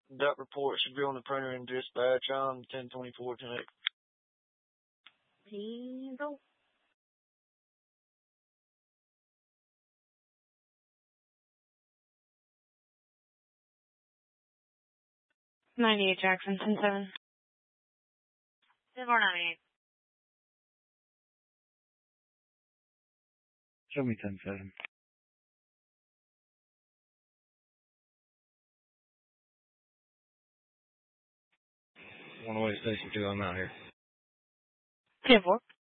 That report should be on the printer in dispatch on 1024 tonight. Diesel. 98 Jackson, 10-7. 10-4-98. Show me 10-7. One away, Station 2, I'm out here. 10-4.